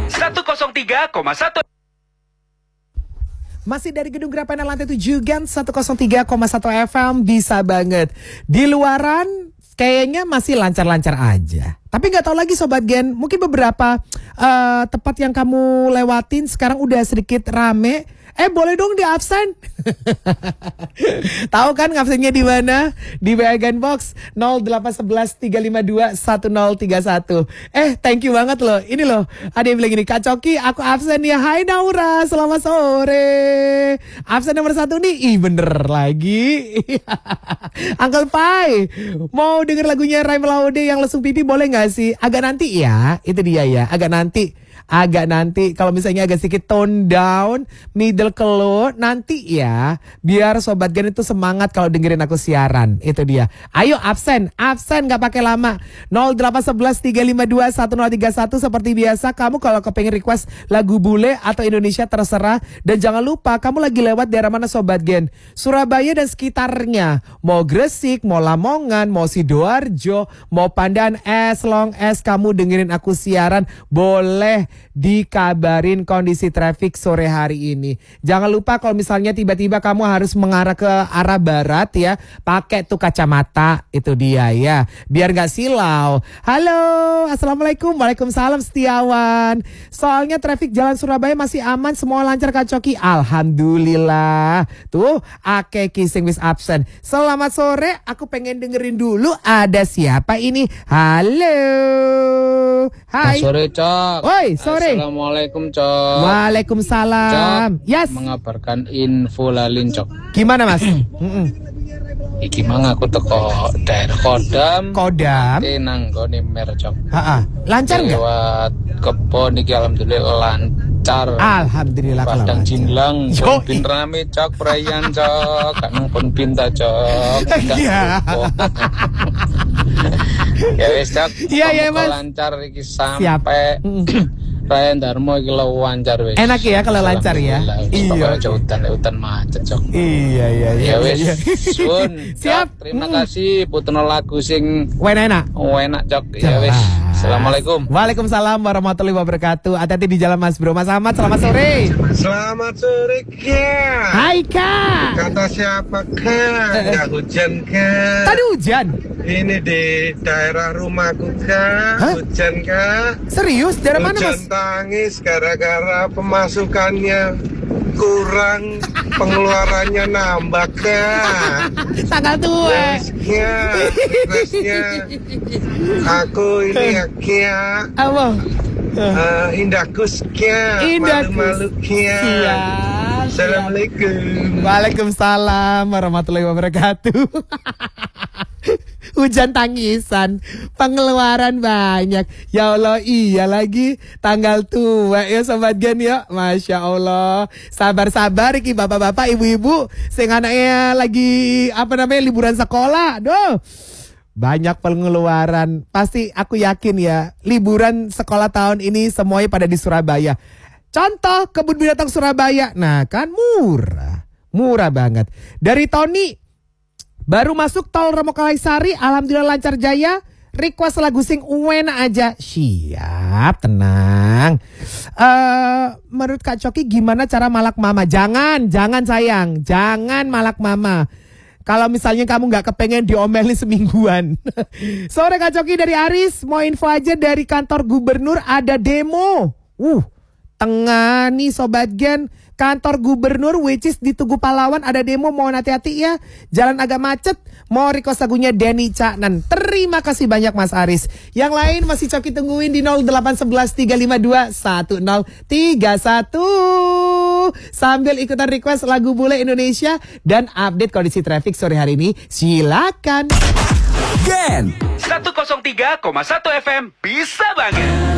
103,1. Masih dari Gedung Grapena lantai 7 Gen 103,1 FM, bisa banget. Di luaran kayaknya masih lancar-lancar aja. Tapi nggak tahu lagi Sobat Gen, mungkin beberapa tempat yang kamu lewatin sekarang udah sedikit rame. Boleh dong di absen. Tahu kan absennya di mana? Di WA Gen Box 0811 352 1031. Thank you banget loh. Ini loh, ada yang bilang gini, Kak Coki, aku absen ya. Hai Naura, selamat sore. Absen nomor 1 nih. Bener lagi. Uncle Pai, mau denger lagunya Ray Melaude yang lesung pipi boleh gak sih? Agak nanti ya. Itu dia ya, agak nanti. Kalau misalnya agak sedikit tone down, middle ke low, nanti ya, biar Sobat Gen itu semangat kalau dengerin aku siaran. Itu dia. Ayo absen gak pakai lama. 0811 352 1031. Seperti biasa, kamu kalau kepengen request lagu bule atau Indonesia terserah. Dan jangan lupa, kamu lagi lewat daerah mana Sobat Gen? Surabaya dan sekitarnya. Mau Gresik, mau Lamongan, mau Sidoarjo, mau Pandan, as long as kamu dengerin aku siaran, boleh dikabarin kondisi traffic sore hari ini. Jangan lupa kalau misalnya tiba-tiba kamu harus mengarah ke arah barat ya, pakai tuh kacamata, itu dia ya, biar gak silau. Halo, assalamualaikum. Waalaikumsalam Setiawan. Soalnya traffic jalan Surabaya masih aman, semua lancar Kak Coki. Alhamdulillah. Tuh, ake kissing with absent. Selamat sore, aku pengen dengerin dulu ada siapa ini. Halo. Hai. Sore Cok. Woi, sore. Assalamualaikum Cok. Waalaikumsalam. Cok, Yes. mengabarkan info lalin Cok. Gimana Mas? Iki mang aku teko daerah Kodam. Nanggone Mer Cok. Lancar nggak? Lewat kebon iki alhamdulillah lancar. Alhamdulillah kalau Padang lancar. Jinlang, pun rame Cok, perayaan Cok. Gak nang pun pinta Cok. Iya. Ya wis Cok. Iya, Mas. Lancar iki sampai Ryan Darmo iki lancar wis. Enak ya kalau lancar ya. Iya. Hutan macet Cok. Iya. Ya wis. Sun. Siap. Terima kasih puterno lagu sing enak. Enak Cok. Ya wis. Assalamualaikum. Waalaikumsalam warahmatullahi wabarakatuh. Hati-hati di jalan Mas Bro. Mas Ahmad, selamat sore. Selamat sore Kak. Hai Kak. Kata siapa Kak? Nggak hujan Kak. Tadi hujan. Ini di daerah rumahku Kak. Hujan Kak. Serius? Daerah mana Mas? Hujan tangis gara-gara pemasukannya kurang, pengeluarannya nambah Kak. Tanggal tua. Requestnya aku ini ya Kak. Apa? Indahkus Kak. Indahkus. Malu-malu Kak. Siap. Assalamualaikum. Waalaikumsalam warahmatullahi wabarakatuh. Hujan tangisan, pengeluaran banyak. Ya Allah, iya lagi tanggal tua ya Sobat Gen ya. Masya Allah. Sabar-sabar iki bapak-bapak, ibu-ibu sing anaknya lagi liburan sekolah. Duh. Banyak pengeluaran. Pasti aku yakin ya, liburan sekolah tahun ini semuanya pada di Surabaya. Contoh kebun binatang Surabaya. Nah, kan murah banget. Dari Tony, baru masuk tol Romo Kalaisari, alhamdulillah lancar jaya. Request lagu sing uena aja. Siap, tenang. Menurut Kak Coki gimana cara malak mama? Jangan sayang, jangan malak mama. Kalau misalnya kamu gak kepengen diomelin semingguan. Sore Kak Coki dari Aris, mau info aja dari kantor gubernur ada demo. Tengah nih Sobat Gen, kantor gubernur which is di Tugu Pahlawan ada demo, mohon hati-hati ya. Jalan agak macet, mau request lagunya Denny Caknan. Terima kasih banyak Mas Aris. Yang lain masih Coki tungguin di 0811 352 1031. Sambil ikutan request lagu bule Indonesia dan update kondisi traffic sore hari ini. Silakan. Gen 103,1 FM, bisa banget.